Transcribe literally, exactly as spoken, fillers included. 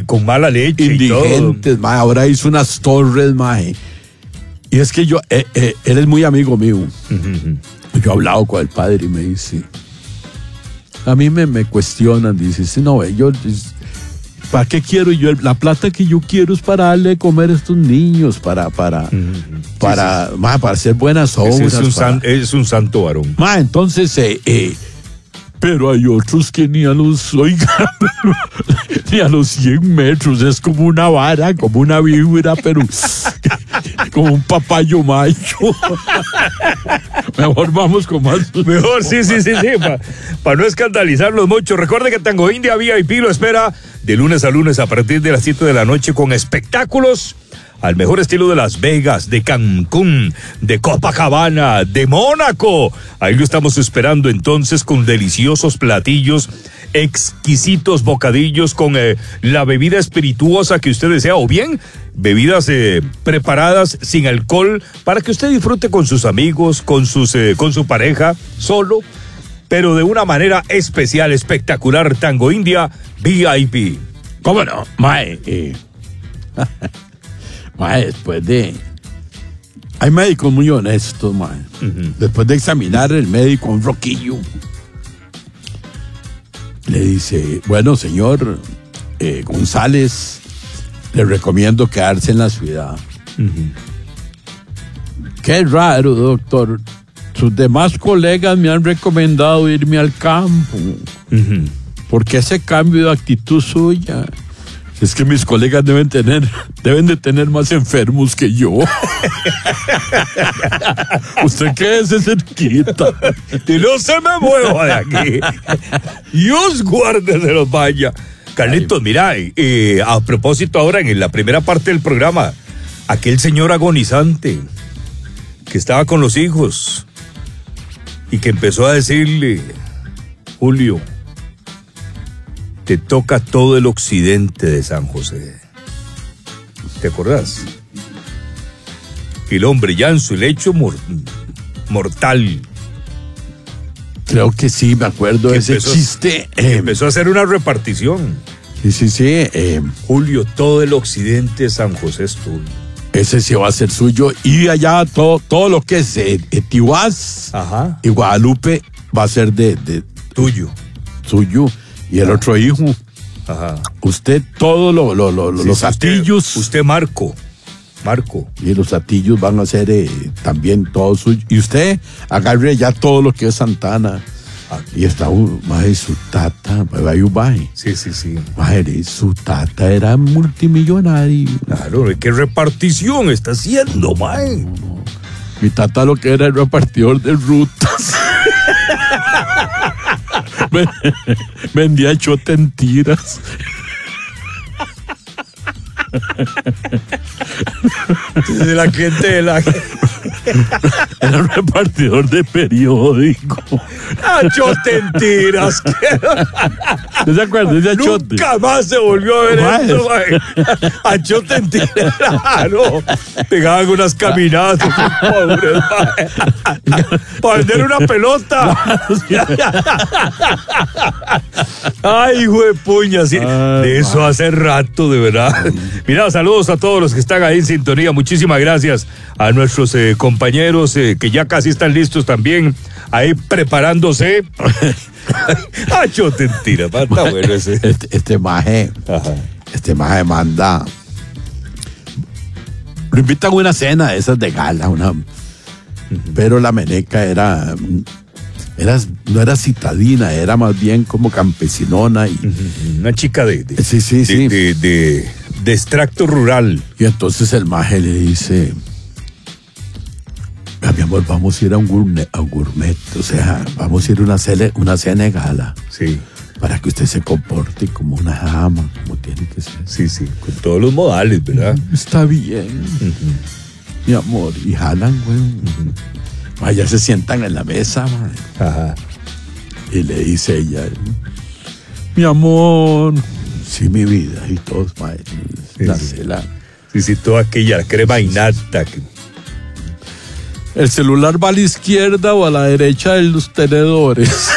con mala leche indigentes, y todo. Mae, ahora hizo unas torres, mae. Y es que yo, eh, eh, él es muy amigo mío. Uh-huh. Yo he hablado con el padre y me dice, a mí me, me cuestionan, dice, sí, no, yo, ¿para qué quiero yo? La plata que yo quiero es para darle de comer a estos niños, para, para, uh-huh. para, sí, sí. Ma, para hacer buenas obras. Es un, para... san, es un santo varón. Ma, entonces, eh, eh, pero hay otros que ni a los, oiga, ni a los cien metros, es como una vara, como una víbora, pero como un papayo macho. Mejor vamos con más. Mejor, sí, sí, sí, sí, para pa no escandalizarlos mucho. Recuerde que Tango India V I P lo espera de lunes a lunes a partir de las siete de la noche con espectáculos al mejor estilo de Las Vegas, de Cancún, de Copacabana, de Mónaco. Ahí lo estamos esperando entonces con deliciosos platillos, exquisitos bocadillos con eh, la bebida espirituosa que usted desea, o bien bebidas eh, preparadas sin alcohol para que usted disfrute con sus amigos, con, sus, eh, con su pareja, solo, pero de una manera especial, espectacular. Tango India V I P. ¿Cómo no? Mae, eh. Mae, después de... Hay médicos muy honestos, mae. Uh-huh. Después de examinar el médico un roquillo, le dice, bueno, señor eh, González, le recomiendo quedarse en la ciudad. Uh-huh. Qué raro, doctor. Sus demás colegas me han recomendado irme al campo. Uh-huh. ¿Por qué ese cambio de actitud suya? Es que mis colegas deben tener, deben de tener más enfermos que yo. Usted quédese cerquita. Y no se me mueva de aquí. Dios guarde se los vaya. Carlitos, mira, eh, a propósito ahora en la primera parte del programa, aquel señor agonizante que estaba con los hijos y que empezó a decirle, Julio, te toca todo el occidente de San José. ¿Te acordás? El hombre ya en su lecho mor- mortal. Creo que sí, me acuerdo de ese empezó, chiste. Eh, empezó a hacer una repartición. Sí, sí, sí. Eh, Julio, todo el occidente de San José es tuyo. Ese sí va a ser suyo. Y allá todo, todo lo que es eh, Tiguás y Guadalupe va a ser de, de tuyo. Suyo. Y el ah. otro hijo. Ajá. Usted todo lo, lo, lo, sí, los atillos. Usted, usted Marco. Marco. Y los atillos van a ser eh, también todos suyos. Y usted agarre ya todo lo que es Santana. Ah. Y está un maje, su tata, maje. Sí, sí, sí. Maje, su tata era multimillonario. Claro, ¿qué repartición está haciendo, maje? No, no. Mi tata lo que era el repartidor de rutas. Vendía chote en tiras. De la gente de la era un repartidor de periódico. Achote en tiras. ¿No se acuerdan de Achote? Nunca más se volvió a ver esto, Achote en tiras. Claro. Pegaban unas caminadas. Pobres, para vender una pelota. Ay, hijo de puña. Sí. Ay, de eso man. Hace rato, de verdad. Mira, saludos a todos los que están ahí en sintonía. Muchísimas gracias a nuestros eh, compañeros eh, que ya casi están listos también, ahí preparándose. Ay, yo te tira, está bueno ese. Este, este maje, Ajá. este maje manda. Lo invitan a una cena, esas de gala, una. Uh-huh. Pero la meneca era. Era, no era citadina, era más bien como campesinona. Y, uh-huh. Una chica de, de, sí, sí, de, sí. de, de, de extracto rural. Y entonces el maje le dice, mi amor, vamos a ir a un gourmet, a un gourmet, o sea, vamos a ir a una, cele, una cena de gala. Sí. Para que usted se comporte como una dama, como tiene que ser. Sí, sí, con todos los modales, ¿verdad? Está bien. Uh-huh. Mi amor, y jalan, güey. Uh-huh. Allá se sientan en la mesa, man. Ajá. Y le dice ella, mi amor, sí, mi vida, y todos, man, sí, la sí. cela. Sí, sí, toda aquella crema innata. Que... El celular va a la izquierda o a la derecha de los tenedores.